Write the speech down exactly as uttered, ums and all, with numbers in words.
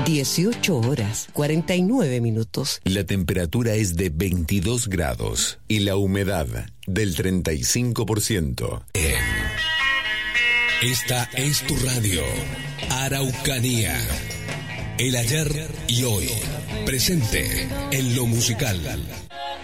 dieciocho horas, cuarenta y nueve minutos. La temperatura es de veintidós grados y la humedad del treinta y cinco por ciento. Esta es tu radio, Araucanía. El ayer y hoy, presente en lo musical.